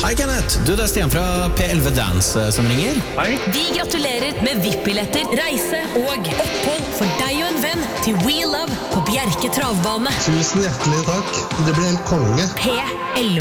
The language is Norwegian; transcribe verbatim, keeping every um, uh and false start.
Hei, Kenneth. Du, det er Stian fra P elleve Dance eh, som ringer. Hei. Vi gratulerer med V I P-billetter, reise og opphold for deg og en venn til We Love på Bjerke travbane. Tusen hjertelig takk. Det blir en konge. P elleve